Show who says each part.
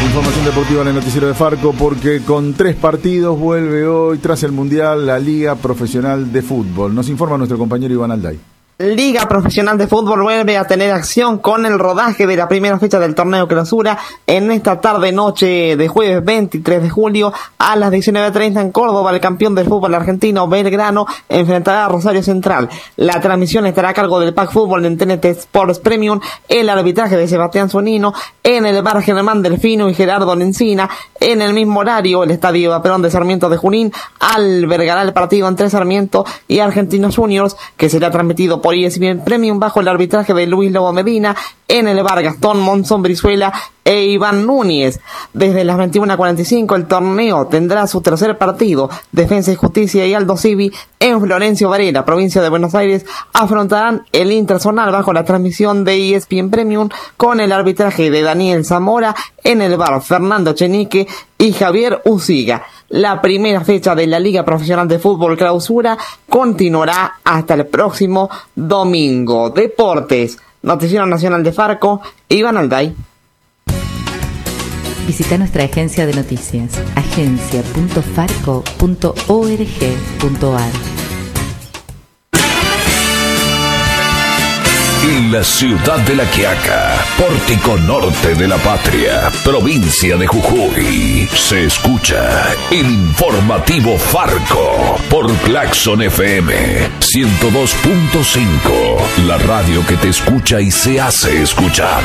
Speaker 1: Información deportiva en el noticiero de Farco, porque con 3 partidos vuelve hoy, tras el Mundial, la Liga Profesional de Fútbol. Nos informa nuestro compañero Iván Alday.
Speaker 2: Liga Profesional de Fútbol vuelve a tener acción con el rodaje de la primera fecha del torneo clausura en esta tarde-noche de jueves 23 de julio a las 19:30 en Córdoba. El campeón del fútbol argentino, Belgrano, enfrentará a Rosario Central. La transmisión estará a cargo del PAC Fútbol en TNT Sports Premium, el arbitraje de Sebastián Sonino, en el bar Germán Delfino y Gerardo Lencina. En el mismo horario, el estadio Perón de Sarmiento de Junín albergará el partido entre Sarmiento y Argentinos Juniors, que será transmitido por ESPN Premium bajo el arbitraje de Luis Lobo Medina, en el bar Gastón Monzón Brizuela e Iván Núñez. Desde las 21:45 el torneo tendrá su tercer partido. Defensa y Justicia y Aldo Civi en Florencio Varela, provincia de Buenos Aires, afrontarán el Interzonal bajo la transmisión de ESPN Premium con el arbitraje de Daniel Zamora en el bar Fernando Chenique y Javier Uciga. La primera fecha de la Liga Profesional de Fútbol Clausura continuará hasta el próximo domingo. Deportes, Noticiero Nacional de Farco, Iván Alday.
Speaker 3: Visita nuestra agencia de noticias, agencia.farco.org.ar.
Speaker 4: En la ciudad de La Quiaca, pórtico norte de la patria, provincia de Jujuy, se escucha el informativo Farco por Claxon FM 102.5, la radio que te escucha y se hace escuchar.